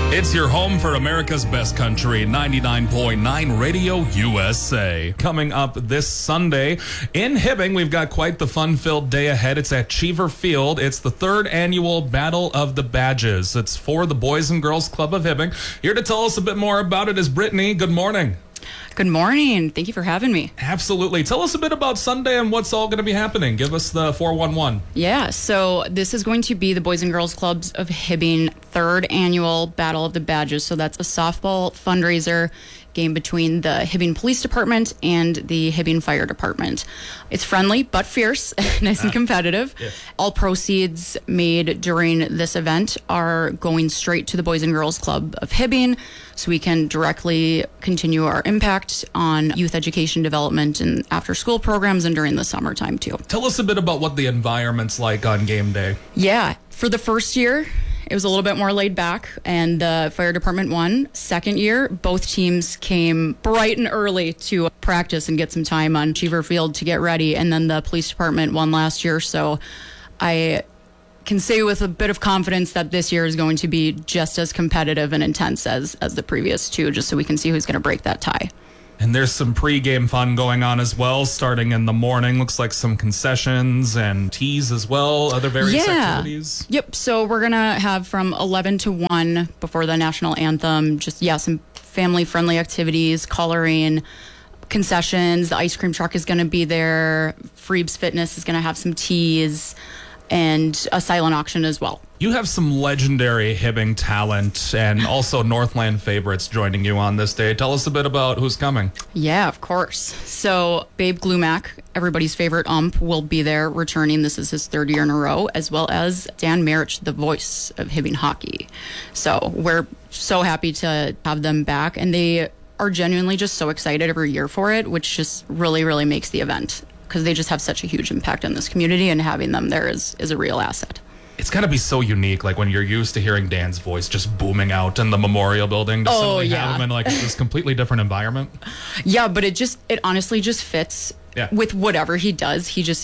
It's your home for America's best country, 99.9 Radio USA. Coming up this Sunday in Hibbing, we've got quite the fun-filled day ahead. It's at Cheever Field. It's the third annual Battle of the Badges. It's for the Boys and Girls Club of Hibbing. Here to tell us a bit more about it is Brittany. Good morning. Good morning. Thank you for having me. Absolutely. Tell us a bit about Sunday and what's all going to be happening. Give us the 411. Yeah, so this is going to be the Boys and Girls Clubs of Hibbing third annual Battle of the Badges. So that's a softball fundraiser game between the Hibbing Police Department and the Hibbing Fire Department. It's friendly but fierce, nice and competitive. Yeah. All proceeds made during this event are going straight to the Boys and Girls Club of Hibbing, so we can directly continue our impact on youth education development and after-school programs and during the summertime too. Tell us a bit about what the environment's like on game day. Yeah, for the first year, it was a little bit more laid back, and the fire department won. Second year, both teams came bright and early to practice and get some time on Cheever Field to get ready, and then the police department won last year, so I can say with a bit of confidence that this year is going to be just as competitive and intense as the previous two, just so we can see who's going to break that tie. And there's some pre-game fun going on as well, starting in the morning. Looks like some concessions and teas as well, other various activities. Yep, so we're going to have from 11 to 1 before the national anthem, just, some family-friendly activities, coloring, concessions. The ice cream truck is going to be there. Freebs Fitness is going to have some teas and a silent auction as well. You have some legendary Hibbing talent and also Northland favorites joining you on this day. Tell us a bit about who's coming. Yeah, of course. So Babe Glumac, everybody's favorite ump, will be there returning. This is his third year in a row, as well as Dan Marich, the voice of Hibbing hockey. So we're so happy to have them back, and they are genuinely just so excited every year for it, which just really, really makes the event, because they just have such a huge impact on this community, and having them there is a real asset. It's got to be so unique, like when you're used to hearing Dan's voice just booming out in the Memorial Building to suddenly have him in like this completely different environment. Yeah, but it honestly just fits with whatever he does. He's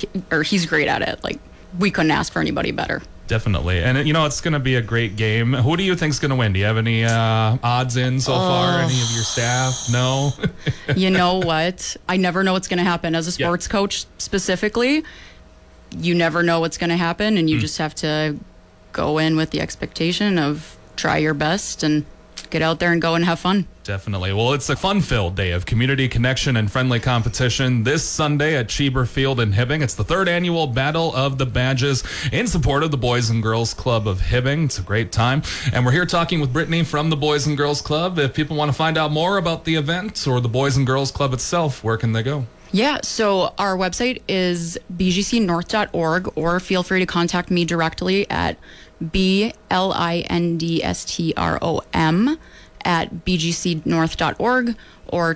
great at it. Like, we couldn't ask for anybody better. Definitely. And, it's going to be a great game. Who do you think's going to win? Do you have any odds in so far? Any of your staff? No? You know what? I never know what's going to happen. As a sports coach specifically, you never know what's going to happen, and you just have to go in with the expectation of try your best and get out there and go and have fun. Definitely. Well, it's a fun-filled day of community connection and friendly competition this Sunday at Cheever Field in Hibbing. It's the third annual Battle of the Badges in support of the Boys and Girls Club of Hibbing. It's a great time. And we're here talking with Brittany from the Boys and Girls Club. If people want to find out more about the event or the Boys and Girls Club itself, where can they go? Yeah, so our website is bgcnorth.org, or feel free to contact me directly at blindstrom at bgcnorth.org or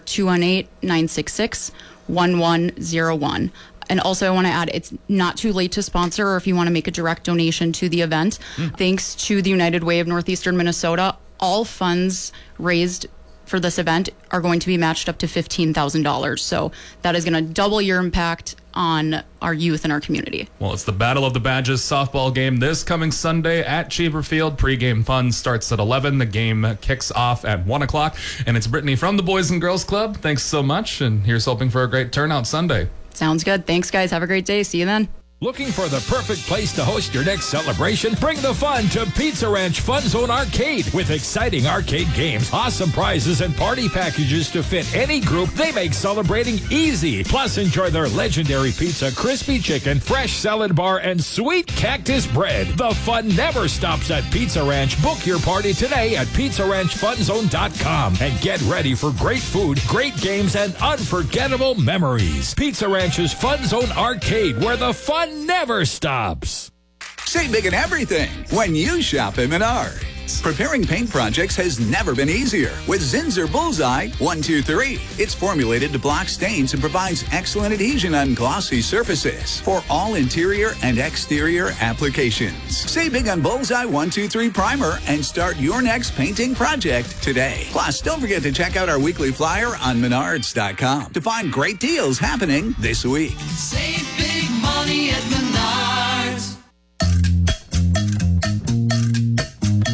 218-966-1101. And also I want to add, it's not too late to sponsor, or if you want to make a direct donation to the event. Thanks to the United Way of Northeastern Minnesota, all funds raised for this event are going to be matched up to $15,000. So that is going to double your impact on our youth and our community. Well, it's the Battle of the Badges softball game this coming Sunday at Cheever Field. Pre-game fun starts at 11. The game kicks off at 1 o'clock. And it's Brittany from the Boys and Girls Club. Thanks so much. And here's hoping for a great turnout Sunday. Sounds good. Thanks, guys. Have a great day. See you then. Looking for the perfect place to host your next celebration? Bring the fun to Pizza Ranch Fun Zone Arcade. With exciting arcade games, awesome prizes, and party packages to fit any group, they make celebrating easy. Plus, enjoy their legendary pizza, crispy chicken, fresh salad bar, and sweet cactus bread. The fun never stops at Pizza Ranch. Book your party today at PizzaRanchFunZone.com and get ready for great food, great games, and unforgettable memories. Pizza Ranch's Fun Zone Arcade, where the fun never stops. Save big in everything when you shop at Menards. Preparing paint projects has never been easier with Zinsser Bullseye 123. It's formulated to block stains and provides excellent adhesion on glossy surfaces for all interior and exterior applications. Save big on Bullseye 123 Primer and start your next painting project today. Plus, don't forget to check out our weekly flyer on Menards.com to find great deals happening this week. Save big money at Menards.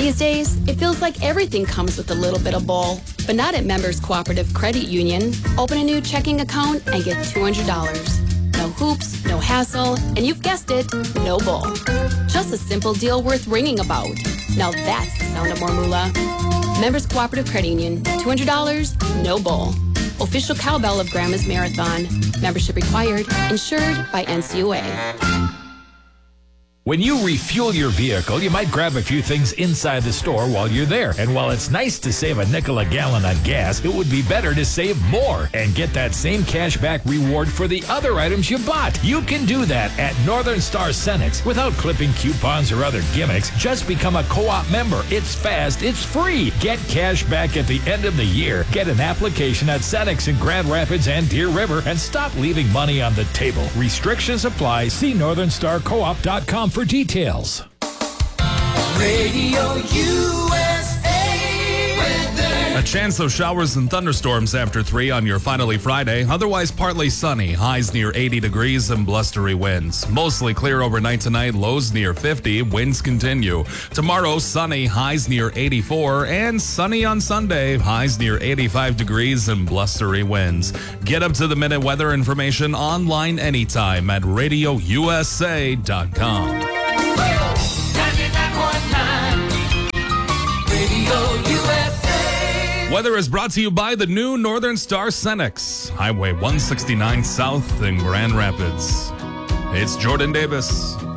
These days, it feels like everything comes with a little bit of bull. But not at Members Cooperative Credit Union. Open a new checking account and get $200. No hoops, no hassle, and you've guessed it, no bull. Just a simple deal worth ringing about. Now that's the sound of more moolah. Members Cooperative Credit Union, $200, no bull. Official cowbell of Grandma's Marathon. Membership required. Insured by NCUA. When you refuel your vehicle, you might grab a few things inside the store while you're there. And while it's nice to save a nickel a gallon on gas, it would be better to save more and get that same cashback reward for the other items you bought. You can do that at Northern Star Cenex without clipping coupons or other gimmicks. Just become a co-op member. It's fast. It's free. Get cash back at the end of the year. Get an application at Cenex in Grand Rapids and Deer River and stop leaving money on the table. Restrictions apply. See NorthernStarCoop.com for details. Radio USA weather. A chance of showers and thunderstorms after 3 on your finally Friday. Otherwise partly sunny. Highs near 80 degrees and blustery winds. Mostly clear overnight tonight. Lows near 50. Winds continue. Tomorrow sunny. Highs near 84. And sunny on Sunday. Highs near 85 degrees and blustery winds. Get up to the minute weather information online anytime at RadioUSA.com. 99.9 Radio USA. Weather is brought to you by the new Northern Star Cenex, Highway 169 South in Grand Rapids. It's Jordan Davis.